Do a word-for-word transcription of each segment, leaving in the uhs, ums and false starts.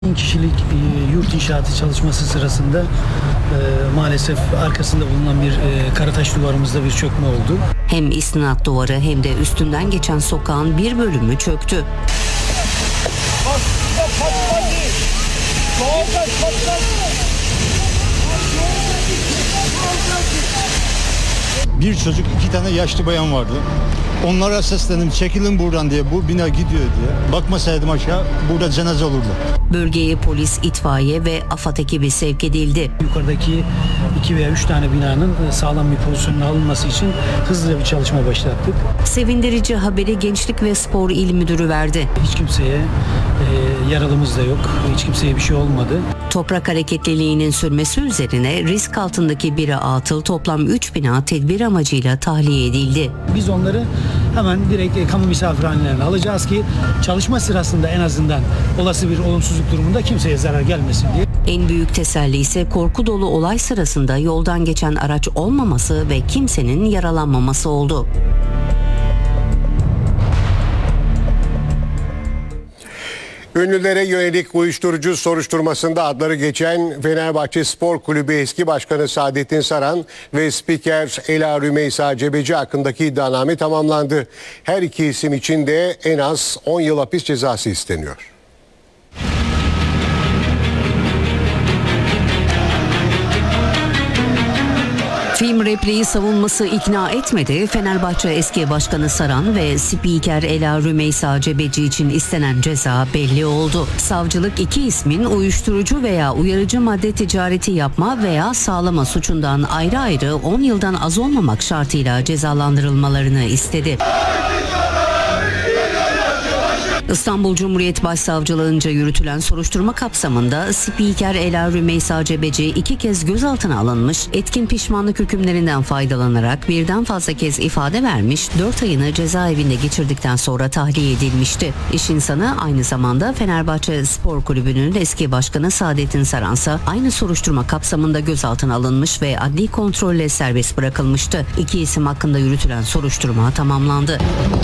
bin kişilik e, yurt inşaatı çalışması sırasında e, maalesef arkasında bulunan bir e, karataş duvarımızda bir çökme oldu. Hem istinat duvarı hem de üstünden geçen sokağın bir bölümü çöktü. Bir çocuk, iki tane yaşlı bayan vardı. Onlara seslendim, çekilin buradan diye, bu bina gidiyor diye. Bakmasaydım aşağı, burada cenaze olurdu. Bölgeye polis, itfaiye ve AFAD ekibi sevk edildi. Yukarıdaki iki veya üç tane binanın sağlam bir pozisyonuna alınması için hızlıca bir çalışma başlattık. Sevindirici haberi Gençlik ve Spor İl Müdürü verdi. Hiç kimseye e, yaralımız da yok, hiç kimseye bir şey olmadı. Toprak hareketliliğinin sürmesi üzerine risk altındaki biri atıl toplam üç bina tedbir amacıyla tahliye edildi. Biz onları hemen direkt kamu misafirhanelerine alacağız ki çalışma sırasında en azından olası bir olumsuzluk durumunda kimseye zarar gelmesin diye. En büyük teselli ise korku dolu olay sırasında yoldan geçen araç olmaması ve kimsenin yaralanmaması oldu. Ünlülere yönelik uyuşturucu soruşturmasında adları geçen Fenerbahçe Spor Kulübü eski başkanı Saadettin Saran ve spiker Ela Rümeysa Cebeci hakkındaki iddianame tamamlandı. Her iki isim için de en az on yıl hapis cezası isteniyor. Film repliği savunması ikna etmedi. Fenerbahçe eski başkanı Saran ve spiker Ela Rümeysa Cebeci için istenen ceza belli oldu. Savcılık iki ismin uyuşturucu veya uyarıcı madde ticareti yapma veya sağlama suçundan ayrı ayrı on yıldan az olmamak şartıyla cezalandırılmalarını istedi. İstanbul Cumhuriyet Başsavcılığınca yürütülen soruşturma kapsamında spiker Ela Rümeysa Cebeci iki kez gözaltına alınmış, etkin pişmanlık hükümlerinden faydalanarak birden fazla kez ifade vermiş, dört ayını cezaevinde geçirdikten sonra tahliye edilmişti. İş insanı aynı zamanda Fenerbahçe Spor Kulübü'nün eski başkanı Saadettin Saransa aynı soruşturma kapsamında gözaltına alınmış ve adli kontrolle serbest bırakılmıştı. İki isim hakkında yürütülen soruşturma tamamlandı.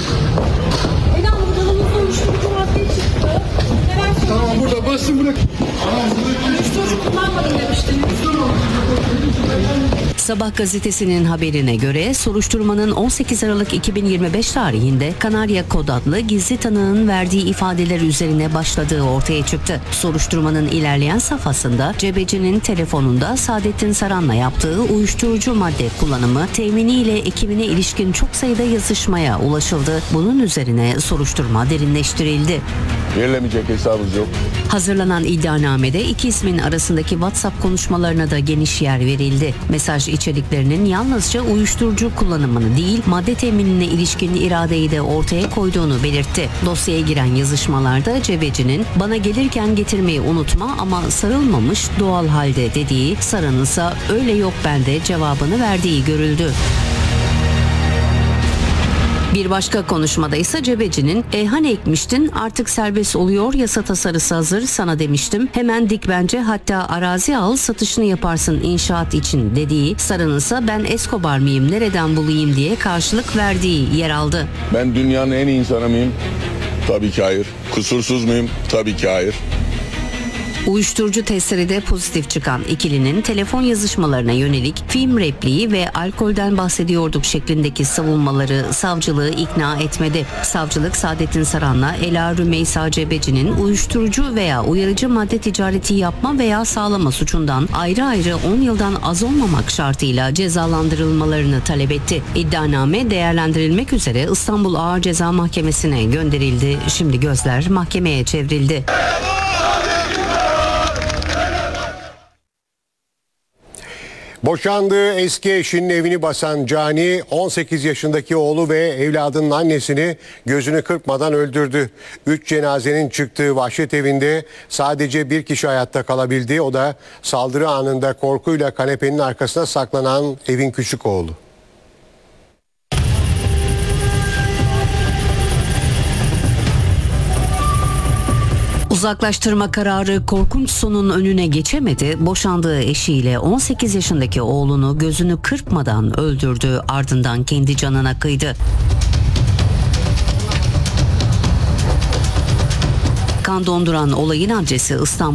Tamam burada basın bırak. Uyuşturucu kullanmadım demiştin. Sabah gazetesinin haberine göre soruşturmanın on sekiz Aralık iki bin yirmi beş tarihinde Kanarya Kod adlı gizli tanığın verdiği ifadeler üzerine başladığı ortaya çıktı. Soruşturmanın ilerleyen safhasında Cebeci'nin telefonunda Saadettin Saran'la yaptığı uyuşturucu madde kullanımı teminiyle ekibine ilişkin çok sayıda yazışmaya ulaşıldı. Bunun üzerine soruşturma derinleştirildi. Verilemeyecek hesabımız yok. Hazırlanan iddianamede iki ismin arasındaki WhatsApp konuşmalarına da geniş yer verildi. Mesaj içeriklerinin yalnızca uyuşturucu kullanımını değil, madde teminine ilişkin iradeyi de ortaya koyduğunu belirtti. Dosyaya giren yazışmalarda Cebeci'nin "bana gelirken getirmeyi unutma ama sarılmamış doğal halde" dediği, Saran'ın ise "öyle yok bende" cevabını verdiği görüldü. Bir başka konuşmada ise Cebeci'nin "E hani ekmiştin, artık serbest oluyor, yasa tasarısı hazır, sana demiştim, hemen dik bence, hatta arazi al satışını yaparsın inşaat için" dediği, Saran'ın ise "ben Escobar mıyım, nereden bulayım" diye karşılık verdiği yer aldı. Ben dünyanın en iyi insanı mıyım? Tabii ki hayır. Kusursuz muyum? Tabii ki hayır. Uyuşturucu testleri de pozitif çıkan ikilinin telefon yazışmalarına yönelik film repliği ve alkolden bahsediyorduk şeklindeki savunmaları savcılığı ikna etmedi. Savcılık Saadettin Saran'la Ela Rümeysa Cebeci'nin uyuşturucu veya uyarıcı madde ticareti yapma veya sağlama suçundan ayrı ayrı on yıldan az olmamak şartıyla cezalandırılmalarını talep etti. İddianame değerlendirilmek üzere İstanbul Ağır Ceza Mahkemesi'ne gönderildi. Şimdi gözler mahkemeye çevrildi. Boşandığı eski eşinin evini basan cani on sekiz yaşındaki oğlu ve evladının annesini gözünü kırpmadan öldürdü. Üç cenazenin çıktığı vahşet evinde sadece bir kişi hayatta kalabildi. O da saldırı anında korkuyla kanepenin arkasına saklanan evin küçük oğlu. Uzaklaştırma kararı korkunç sonun önüne geçemedi. Boşandığı eşiyle on sekiz yaşındaki oğlunu gözünü kırpmadan öldürdü, ardından kendi canına kıydı. kan donduran olayın adresi İstanbul